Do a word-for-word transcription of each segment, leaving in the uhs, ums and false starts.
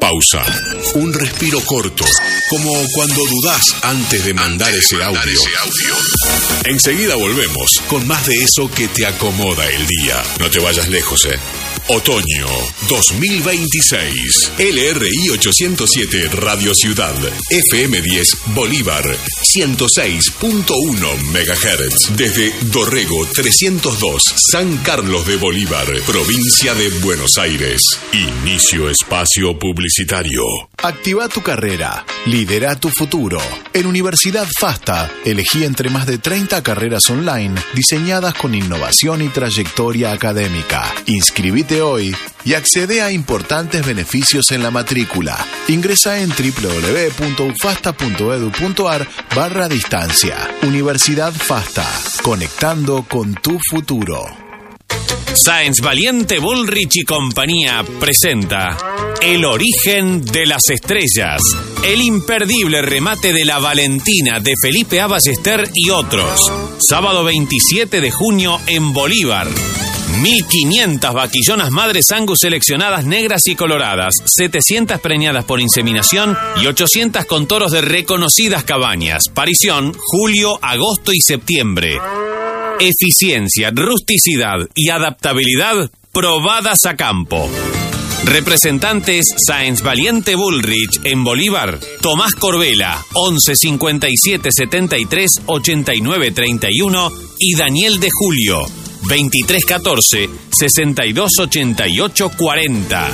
pausa, un respiro corto, como cuando dudás antes de mandar ese audio. Enseguida volvemos con más de eso que te acomoda el día. No te vayas lejos, ¿eh? Otoño dos mil veintiséis. L R I ochocientos siete Radio Ciudad. F M diez Bolívar. ciento seis punto uno megahertz. Desde Dorrego trescientos dos. San Carlos de Bolívar. Provincia de Buenos Aires. Inicio espacio publicitario. Activa tu carrera. Lidera tu futuro. En Universidad FASTA, elegí entre más de treinta carreras online diseñadas con innovación y trayectoria académica. Inscribite hoy y accede a importantes beneficios en la matrícula. Ingresa en doble u doble u doble u punto u fasta punto edu punto ar barra distancia. Universidad FASTA, conectando con tu futuro. Sáenz Valiente, Bullrich y compañía presenta El origen de las estrellas, el imperdible remate de la Valentina de Felipe A. Ballester y otros. Sábado veintisiete de junio en Bolívar. mil quinientas vaquillonas madres Angus seleccionadas negras y coloradas, setecientas preñadas por inseminación y ochocientas con toros de reconocidas cabañas. Parición, julio, agosto y septiembre. Eficiencia, rusticidad y adaptabilidad probadas a campo. Representantes Sáenz Valiente Bullrich en Bolívar, Tomás Corbela, once cincuenta y siete setenta y tres ochenta y nueve treinta y uno y Daniel de Julio, veintitrés catorce sesenta y dos ochenta y ocho cuarenta.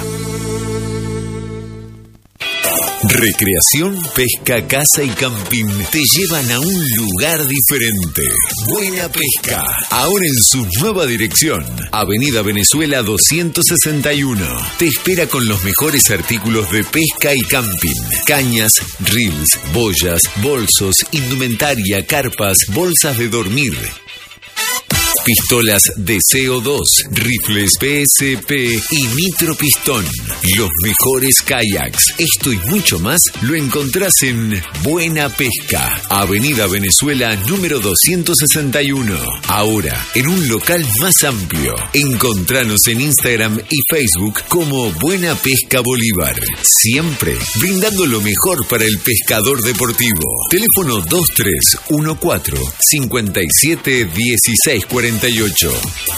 Recreación, pesca, caza y camping te llevan a un lugar diferente. Buena Pesca, ahora en su nueva dirección, Avenida Venezuela doscientos sesenta y uno. Te espera con los mejores artículos de pesca y camping. Cañas, reels, boyas, bolsos, indumentaria, carpas, bolsas de dormir. Pistolas de C O dos, rifles P S P y nitropistón. Los mejores kayaks. Esto y mucho más lo encontrás en Buena Pesca, Avenida Venezuela número doscientos sesenta y uno. Ahora, en un local más amplio. Encontranos en Instagram y Facebook como Buena Pesca Bolívar. Siempre brindando lo mejor para el pescador deportivo. Teléfono dos tres uno cuatro cinco siete uno seis cuatro ocho.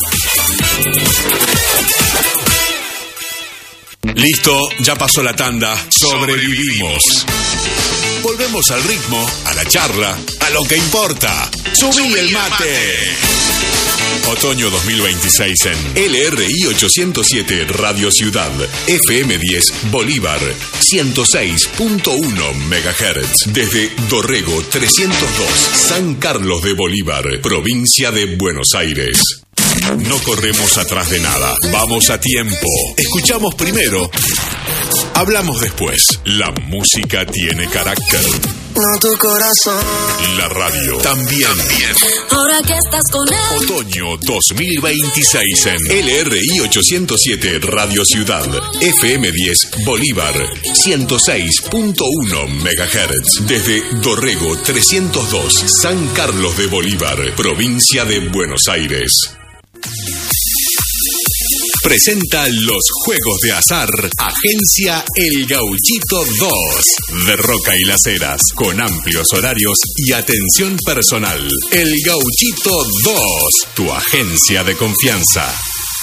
Listo, ya pasó la tanda. Sobrevivimos. Volvemos al ritmo, a la charla, a lo que importa. ¡Subí el mate! Otoño dos mil veintiséis en L R I ochocientos siete Radio Ciudad, F M diez Bolívar, ciento seis punto uno megahertz. Desde Dorrego trescientos dos, San Carlos de Bolívar, provincia de Buenos Aires. No corremos atrás de nada, vamos a tiempo. Escuchamos primero, hablamos después. La música tiene carácter. No tu corazón. La radio también. también. Ahora que estás con él. Otoño dos mil veintiséis en L R I ochocientos siete Radio Ciudad, F M diez Bolívar, ciento seis punto uno megahertz. Desde Dorrego trescientos dos, San Carlos de Bolívar, provincia de Buenos Aires. Presenta los juegos de azar Agencia El Gauchito dos de Roca y Las Heras, con amplios horarios y atención personal. El Gauchito dos, tu agencia de confianza.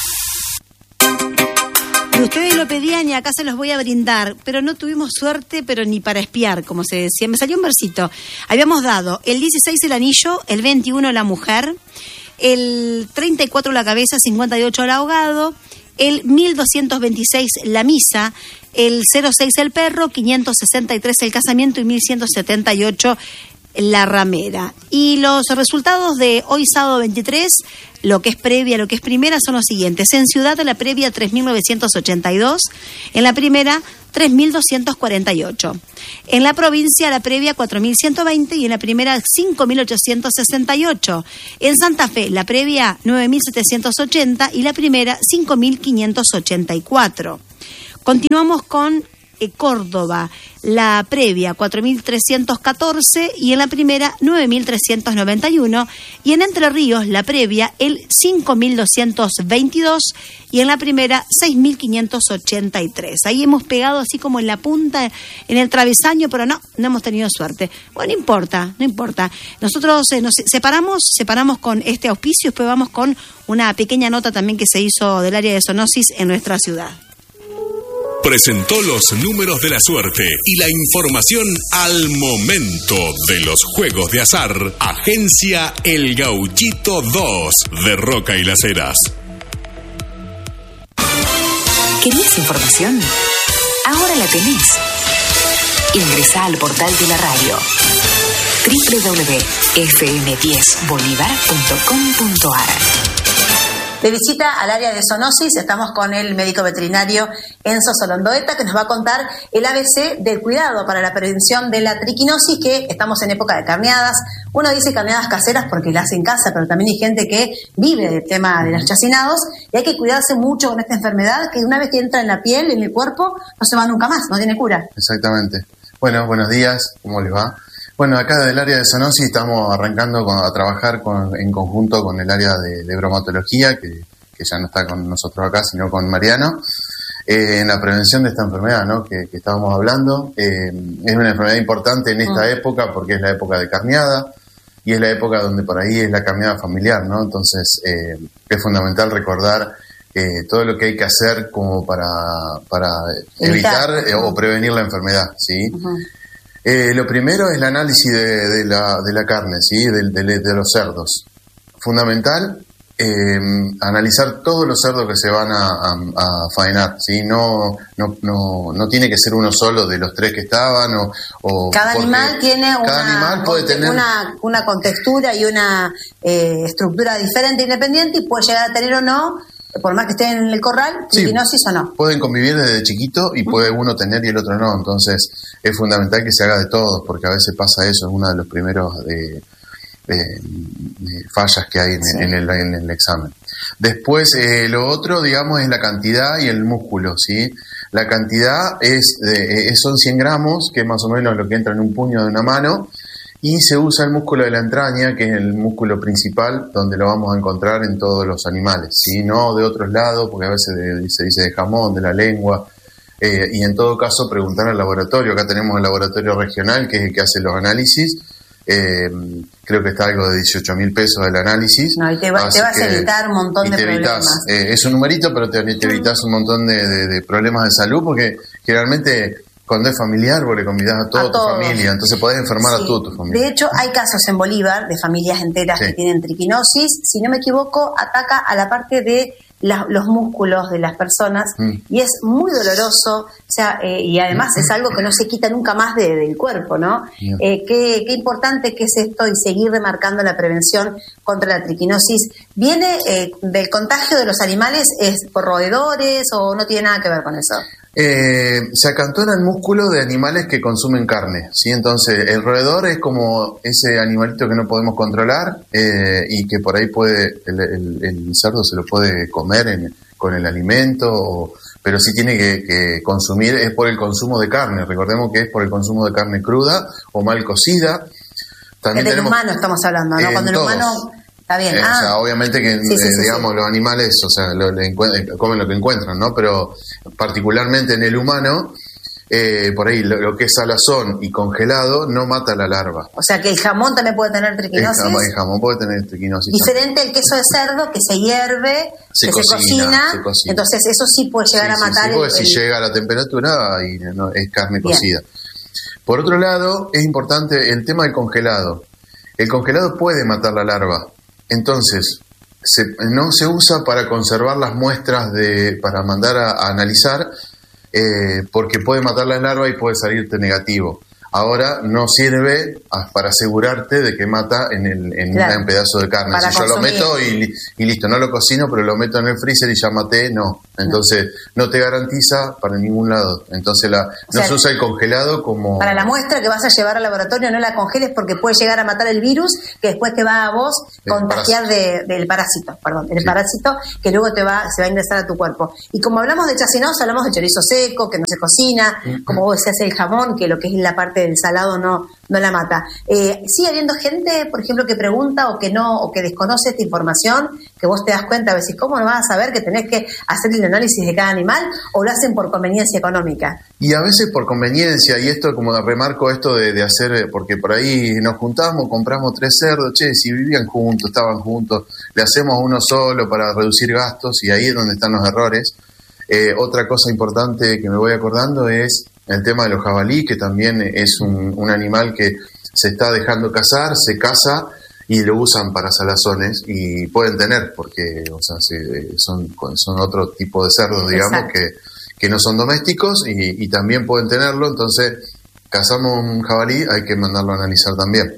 Y ustedes lo pedían y acá se los voy a brindar, pero no tuvimos suerte, pero ni para espiar, como se decía. Me salió un versito. Habíamos dado el dieciséis el anillo, el veintiuno la mujer, el treinta y cuatro la cabeza, cincuenta y ocho el ahogado, el mil doscientos veintiséis la misa, el cero seis el perro, quinientos sesenta y tres el casamiento y mil ciento setenta y ocho la ramera. Y los resultados de hoy sábado veintitrés, lo que es previa, lo que es primera, son los siguientes. En Ciudad, la previa tres mil novecientos ochenta y dos, en la primera tres mil doscientos cuarenta y ocho. En la provincia, la previa cuatro mil ciento veinte y en la primera cinco mil ochocientos sesenta y ocho. En Santa Fe, la previa nueve mil setecientos ochenta y la primera cinco mil quinientos ochenta y cuatro. Continuamos con eh, Córdoba, la previa cuatro mil trescientos catorce y en la primera nueve mil trescientos noventa y uno, y en Entre Ríos la previa el cinco mil doscientos veintidós y en la primera seis mil quinientos ochenta y tres. Ahí hemos pegado así como en la punta, en el travesaño, pero no, no hemos tenido suerte. Bueno, no importa, no importa. Nosotros eh, nos separamos, separamos con este auspicio, después vamos con una pequeña nota también que se hizo del área de zoonosis en nuestra ciudad. Presentó los números de la suerte y la información al momento de los juegos de azar. Agencia El Gauchito dos de Roca y Las Heras. ¿Querías información? Ahora la tenés. Ingresá al portal de la radio doble u doble u doble u punto efe eme diez bolívar punto com punto a r. De visita al área de zoonosis estamos con el médico veterinario Enzo Solondoeta, que nos va a contar el A B C del cuidado para la prevención de la triquinosis, que estamos en época de carneadas. Uno dice carneadas caseras porque las hace en casa, pero también hay gente que vive del tema de los chacinados y hay que cuidarse mucho con esta enfermedad que una vez que entra en la piel, en el cuerpo, no se va nunca más, no tiene cura. Exactamente. Bueno, buenos días, ¿cómo les va? Bueno, acá del área de zoonosis estamos arrancando con, a trabajar con, en conjunto con el área de, de bromatología, que, que ya no está con nosotros acá, sino con Mariano, eh, en la prevención de esta enfermedad, ¿no? que, que estábamos hablando. Eh, es una enfermedad importante en esta mm. época porque es la época de carneada y es la época donde por ahí es la carneada familiar, ¿no? Entonces eh, es fundamental recordar eh, todo lo que hay que hacer como para, para evitar, evitar eh, o prevenir la enfermedad, ¿sí? Uh-huh. Eh, lo primero es el análisis de, de, la, de la carne, ¿sí? de, de, de los cerdos. Fundamental, eh, analizar todos los cerdos que se van a, a, a faenar, ¿sí? No, no, no, no tiene que ser uno solo de los tres que estaban. O, o cada animal tiene una, cada animal puede tener una, una contextura y una eh, estructura diferente, independiente, y puede llegar a tener o no, por más que estén en el corral, triquinosis sí, o no. Pueden convivir desde chiquito y puede uno tener y el otro no. Entonces es fundamental que se haga de todos, porque a veces pasa eso, es uno de los primeros de, de, de fallas que hay en, sí. en, el, en el examen. Después eh, lo otro, digamos, es la cantidad y el músculo, ¿sí? La cantidad es, de, eh, son cien gramos, que es más o menos lo que entra en un puño de una mano. Y se usa el músculo de la entraña, que es el músculo principal, donde lo vamos a encontrar en todos los animales, ¿sí? No de otros lados, porque a veces de, se dice de jamón, de la lengua, eh, y en todo caso preguntar al laboratorio. Acá tenemos el laboratorio regional, que es el que hace los análisis. Eh, creo que está algo de dieciocho mil pesos el análisis. No, y te, va, te vas a evitar un montón de problemas. Eh, es un numerito, pero te, te evitas un montón de, de, de problemas de salud, porque generalmente cuando es familiar, vos le convidás a toda a tu todos. familia, entonces podés enfermar sí. a toda tu familia. De hecho, hay casos en Bolívar de familias enteras sí. que tienen triquinosis. Si no me equivoco, ataca a la parte de la, los músculos de las personas mm. y es muy doloroso, o sea, eh, y además mm. es algo que no se quita nunca más de, del cuerpo, ¿no? Yeah. Eh, qué, qué importante que es esto y seguir remarcando la prevención contra la triquinosis. ¿Viene eh, del contagio de los animales, es por roedores o no tiene nada que ver con eso? Eh, se acantona el músculo de animales que consumen carne, ¿sí? Entonces el roedor es como ese animalito que no podemos controlar eh, y que por ahí puede el, el, el cerdo se lo puede comer en, con el alimento, o, pero sí tiene que, que consumir, es por el consumo de carne. Recordemos que es por el consumo de carne cruda o mal cocida. También del tenemos, humano estamos hablando, ¿no? Cuando el todos. humano está bien. Eh, ah. O sea, obviamente que, sí, sí, eh, digamos, sí. los animales, o sea, lo, le encuent- comen lo que encuentran, ¿no? Pero particularmente en el humano, eh, por ahí lo, lo que es salazón y congelado no mata la larva. O sea, que el jamón también puede tener triquinosis. El jamón, el jamón puede tener triquinosis. Diferente al queso de cerdo, que se hierve, se que cocina, se, cocina, se cocina. Entonces eso sí puede llegar sí, a matar. Sí, sí, porque el, si el... llega a la temperatura y no, es carne Bien. cocida. Por otro lado, es importante el tema del congelado. El congelado puede matar la larva. Entonces, se, no se usa para conservar las muestras de para mandar a, a analizar, eh, porque puede matar la larva y puede salirte negativo. Ahora no sirve a, para asegurarte de que mata en, el, en claro. un pedazo de carne. Para si consumir. Yo lo meto y, y listo, no lo cocino, pero lo meto en el freezer y ya maté, no. Entonces, no, no te garantiza para ningún lado. Entonces, la, o sea, no se usa el congelado como... Para la muestra que vas a llevar al laboratorio, no la congeles porque puede llegar a matar el virus que después te va a vos el contagiar de, del parásito, perdón, el sí. parásito que luego te va, se va a ingresar a tu cuerpo. Y como hablamos de chacinados, hablamos de chorizo seco, que no se cocina, uh-huh. como vos decías, el jamón, que lo que es la parte del salado no, no la mata. Eh, sigue habiendo gente, por ejemplo, que pregunta o que no, o que desconoce esta información, que vos te das cuenta a veces, ¿cómo no vas a saber que tenés que hacer el análisis de cada animal? ¿O lo hacen por conveniencia económica? Y a veces por conveniencia, y esto como remarco esto de, de hacer, porque por ahí nos juntamos, compramos tres cerdos, che, si vivían juntos, estaban juntos, le hacemos uno solo para reducir gastos, y ahí es donde están los errores. Eh, otra cosa importante que me voy acordando es el tema de los jabalí, que también es un, un animal que se está dejando cazar, se caza y lo usan para salazones, y pueden tener, porque o sea, son, son otro tipo de cerdos, digamos, que, que no son domésticos y, y también pueden tenerlo. Entonces, cazamos un jabalí, hay que mandarlo a analizar también.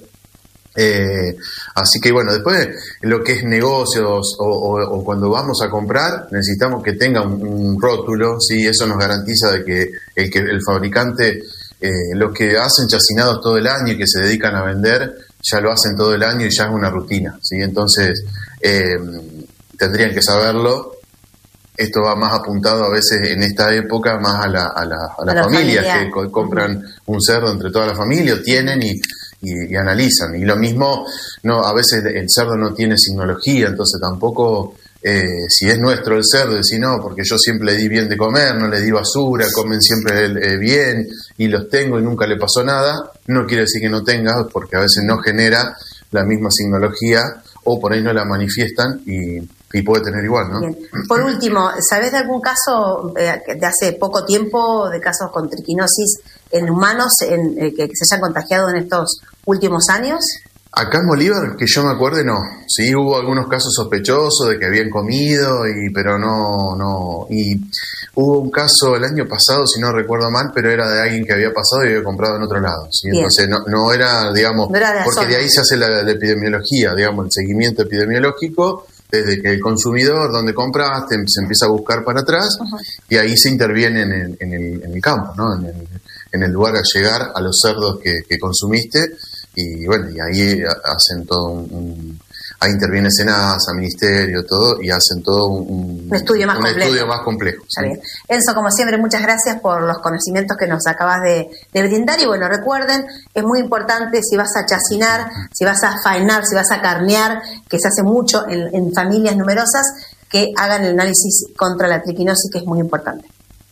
Eh, así que bueno, después lo que es negocios o, o, o cuando vamos a comprar, necesitamos que tenga un, un rótulo, ¿sí? Eso nos garantiza de que el, que el fabricante, eh, los que hacen chacinados todo el año y que se dedican a vender, ya lo hacen todo el año y ya es una rutina, ¿sí? Entonces eh, tendrían que saberlo. Esto va más apuntado a veces en esta época más a la, a la, a la, a la familia, familia, que co- compran uh-huh. un cerdo entre toda la familia, tienen y Y, y analizan. Y lo mismo, no, a veces el cerdo no tiene signología, entonces tampoco, eh, si es nuestro el cerdo, decir no, porque yo siempre le di bien de comer, no le di basura, comen siempre eh, bien y los tengo y nunca le pasó nada, no quiere decir que no tenga, porque a veces no genera la misma signología o por ahí no la manifiestan y, y puede tener igual, ¿no? Bien. Por último, ¿sabés de algún caso eh, de hace poco tiempo, de casos con triquinosis en humanos en, eh, que, que se hayan contagiado en estos últimos años? Acá en Bolívar, que yo me acuerde, no. Sí, hubo algunos casos sospechosos de que habían comido, y pero no, no. Y hubo un caso el año pasado, si no recuerdo mal, pero era de alguien que había pasado y había comprado en otro lado. ¿Sí? Entonces no, no era, digamos, no era de porque de ahí se hace la, la epidemiología, digamos, el seguimiento epidemiológico, desde que el consumidor, donde compraste, se empieza a buscar para atrás, uh-huh. y ahí se interviene en el, en el, en el campo, ¿no? En el, en el lugar al llegar a los cerdos que, que consumiste. Y bueno, y ahí hacen todo un, un ahí interviene SENASA, Ministerio, todo, y hacen todo un, un estudio más un complejo. Estudio más complejo ¿sí? Bien. Enzo, como siempre, muchas gracias por los conocimientos que nos acabas de, de brindar. Y bueno, recuerden, es muy importante si vas a chacinar, si vas a faenar, si vas a carnear, que se hace mucho en, en familias numerosas, que hagan el análisis contra la triquinosis, que es muy importante.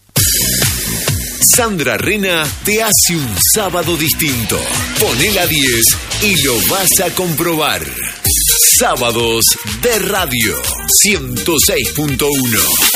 Sandra Rena te hace un sábado distinto. Poné la diez y lo vas a comprobar. Sábados de Radio ciento seis punto uno.